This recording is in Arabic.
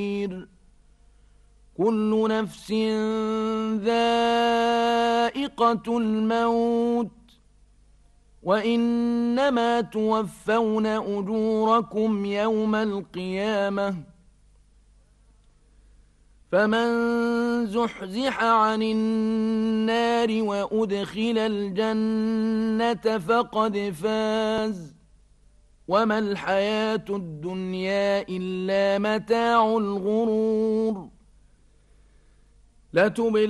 كل نفس ذائقة الموت وإنما توفون أجوركم يوم القيامة فمن زحزح عن النار وأدخل الجنة فقد فاز وما الحياة الدنيا إلا متاع الغرور